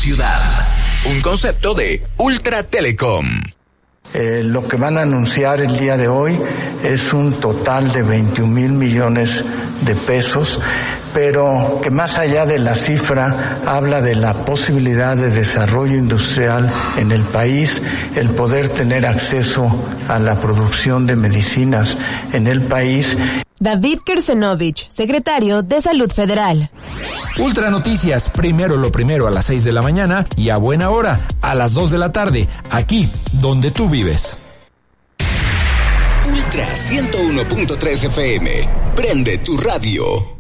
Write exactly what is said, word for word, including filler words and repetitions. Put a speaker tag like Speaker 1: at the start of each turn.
Speaker 1: ciudad. Un concepto de Ultra Telecom.
Speaker 2: Eh, lo que van a anunciar el día de hoy es un total de veintiún mil millones de pesos, pero que más allá de la cifra habla de la posibilidad de desarrollo industrial en el país, el poder tener acceso a la producción de medicinas en el país.
Speaker 3: David Kersenovich, secretario de Salud Federal.
Speaker 4: Ultra Noticias, primero lo primero a las seis de la mañana y a buena hora, a las dos de la tarde, aquí donde tú vives.
Speaker 1: Ultra ciento uno punto tres F M, prende tu radio.